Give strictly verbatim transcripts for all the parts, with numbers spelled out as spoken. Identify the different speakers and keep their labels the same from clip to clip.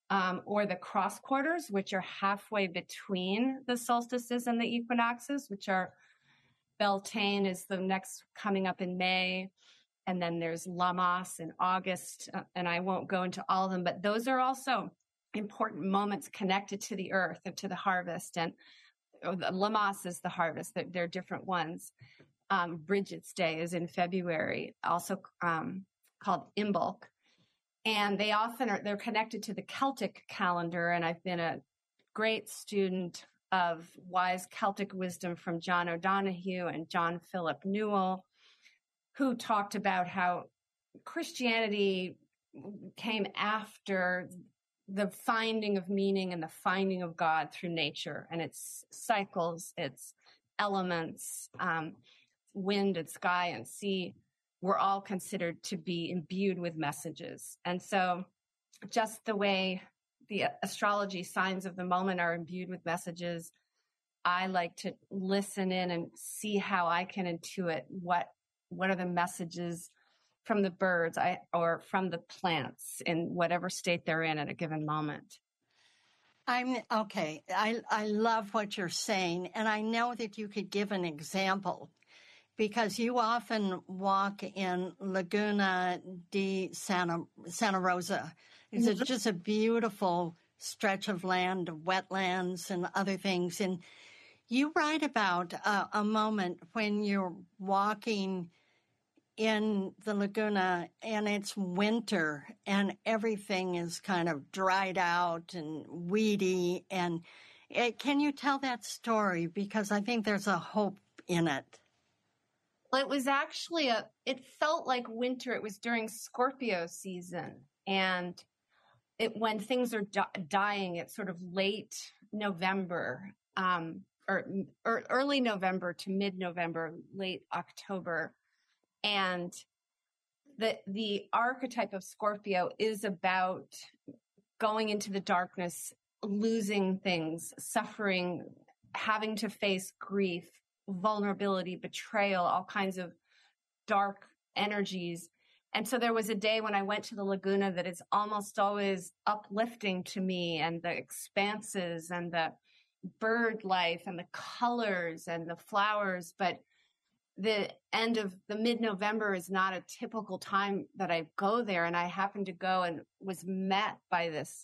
Speaker 1: um, or the cross quarters, which are halfway between the solstices and the equinoxes, which are Beltane is the next coming up in May. And then there's Lammas in August. Uh, and I won't go into all of them, but those are also important moments connected to the earth and to the harvest. And oh, the Lammas is the harvest. They're, they're different ones. Um, Bridget's Day is in February, also um, called Imbolc. And they often are, they're connected to the Celtic calendar. And I've been a great student of wise Celtic wisdom from John O'Donohue and John Philip Newell, who talked about how Christianity came after the finding of meaning and the finding of God through nature and its cycles, its elements, um, wind and sky and sea were all considered to be imbued with messages. And so just the way the astrology signs of the moment are imbued with messages, I like to listen in and see how I can intuit what what are the messages from the birds I, or from the plants in whatever state they're in at a given moment.
Speaker 2: I'm okay. I, I love what you're saying, and I know that you could give an example because you often walk in Laguna de Santa, Santa Rosa. It's mm-hmm. just a beautiful stretch of land, wetlands and other things. And you write about uh, a moment when you're walking in the Laguna and it's winter and everything is kind of dried out and weedy. And it, can you tell that story? Because I think there's a hope in it.
Speaker 1: Well, it was actually a, it felt like winter. It was during Scorpio season. And it, when things are di- dying, it's sort of late November, um, or, or early November to mid-November, late October. And the the archetype of Scorpio is about going into the darkness, losing things, suffering, having to face grief, vulnerability, betrayal, all kinds of dark energies. And so there was a day when I went to the Laguna that is almost always uplifting to me, and the expanses and the bird life and the colors and the flowers. But the end of the mid-November is not a typical time that I go there. And I happened to go and was met by this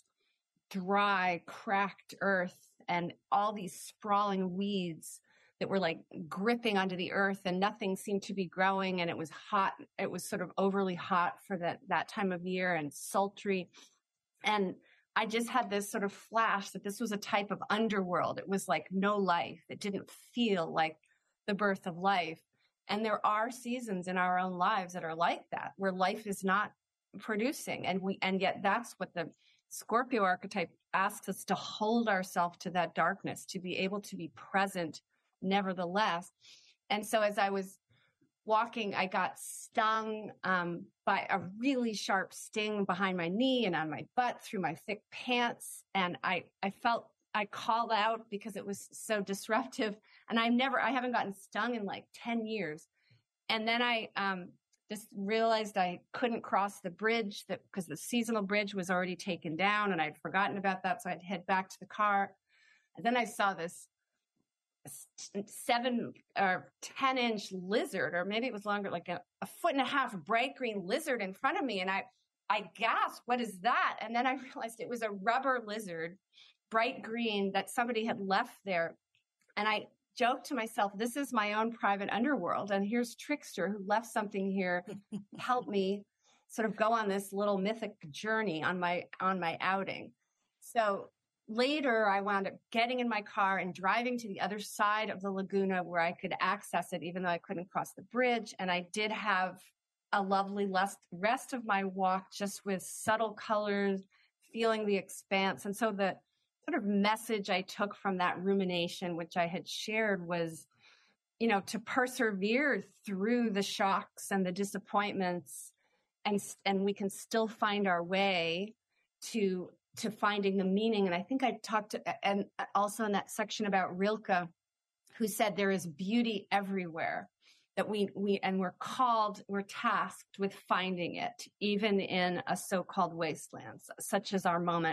Speaker 1: dry, cracked earth and all these sprawling weeds that were like gripping onto the earth, and nothing seemed to be growing. And it was hot. It was sort of overly hot for that, that time of year, and sultry. And I just had this sort of flash that this was a type of underworld. It was like no life. It didn't feel like the birth of life. And there are seasons in our own lives that are like that, where life is not producing. And we, and yet that's what the Scorpio archetype asks us, to hold ourselves to that darkness, to be able to be present nevertheless. And so as I was walking, I got stung um, by a really sharp sting behind my knee and on my butt through my thick pants. And I, I felt, I called out because it was so disruptive. And I've never, I haven't gotten stung in like ten years. And then I um, just realized I couldn't cross the bridge that because the seasonal bridge was already taken down, and I'd forgotten about that. So I'd head back to the car. And then I saw this seven or ten inch lizard, or maybe it was longer, like a, a foot and a half bright green lizard in front of me. And I, I gasped, what is that? And then I realized it was a rubber lizard, bright green, that somebody had left there. And I joked to myself, this is my own private underworld. And here's Trickster who left something here to help me sort of go on this little mythic journey on my, on my outing. So later, I wound up getting in my car and driving to the other side of the Laguna where I could access it, even though I couldn't cross the bridge. And I did have a lovely rest of my walk just with subtle colors, feeling the expanse. And so the sort of message I took from that rumination, which I had shared, was, you know, to persevere through the shocks and the disappointments, and and we can still find our way to to finding the meaning. And I think I talked to, and also in that section about Rilke, who said there is beauty everywhere, that we, we, and we're called, we're tasked with finding it, even in a so-called wasteland, such as our moment